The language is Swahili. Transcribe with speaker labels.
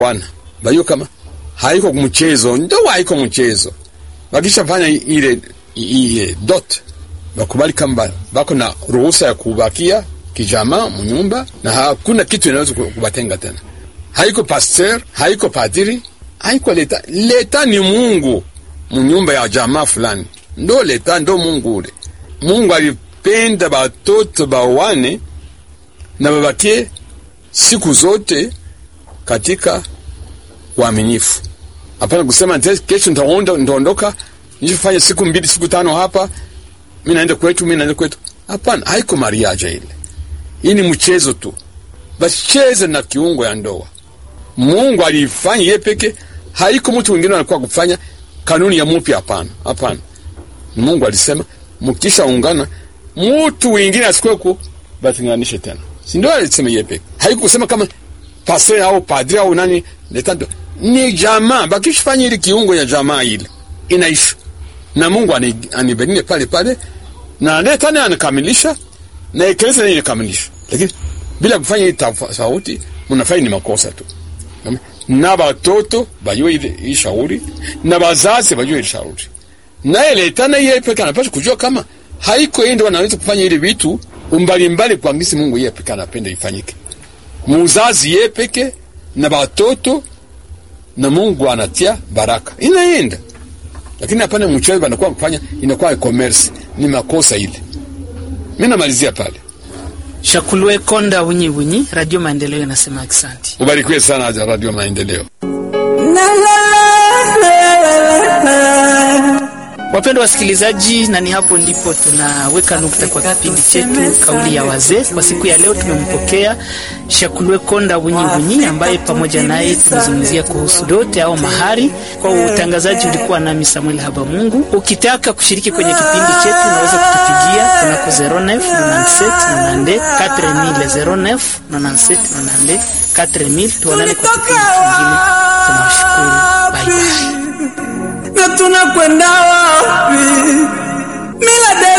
Speaker 1: wana bayo kama haiko kumchezo, ndo haiko mchezo. Wakishafanya ile dot bakubali kamba bako na ruhusa ya kubakia kijama mnyumba na hakuna kitu inaweza kubatenga tena. Haiko pastor, haiko padiri, haiko leta. Leta ni Mungu mnyumba ya jamaa fulani. Ndo leta, ndo Mungu ule. Mungu alipenda batoto bawane na babakie siku zote katika uaminifu. Hapana kusema kesho nitaondoka, nifanye siku 2 siku 5 hapa, mimi naenda kwetu. Hapana, haiko mariage ile. Hii ni mchezo tu. Basi cheze na kiungo ya ndoa. Mungu alifanya yeye peke, haiko mtu mwingine alikuwa kufanya kanuni ya mpya. Hapana. Mungu alisema mkisha ungana mtu mwingine asikwepo batinganishe tena. Si ndio alisema yeye peke. Haiko kusema kama pastor au padri au nani letando. Ni jamaa, bakishafanya ile kiungo ya jamaa ile inaisha. Na Mungu anibenie pale na leta na anakamilisha na ikeleza ni kamilisha. Lakini bila kufanya hii tofauti mnafanya ni makosa tu. Na watoto bajue hii shauri na wazazi bajue hii shauri. Na ile tena yeye pekee anapaswa kujua kama haiko yeye ndo anaweza kufanya ile vitu mbalimbali kwa ngisi Mungu yeye pekee anapenda ifanyike. Mzazi yeye pekee na watoto na Mungu anatia baraka. Inaenda. Lakini hapana mchezo banakuwa kufanya inakuwa commerce, ni makosa ile. Mimi namalizia pale.
Speaker 2: Shakulwe Konda Wunyi, Radio Maendeleo inasema asante.
Speaker 1: Ubarikiwe sana Radio Maendeleo.
Speaker 2: Wapendwa wasikilizaji, na ni hapo ndipo tunaweka nukta kwa kipindi chetu Kauli ya Wazee. Kwa siku ya leo tumempokea Shakulwe Konda Wunyi ambaye pamoja naye tumezungumzia kuhusu dote au mahari. Kwa utangazaji ulikuwa nami Samuel Habamungu. Ukitaka kushiriki kwenye kipindi chetu unaweza kutupigia kunako 0997 tuonane kwa kipindi kingine. Tunawashukuru. Bye bye.
Speaker 3: Na tunakwenda wapi? Mila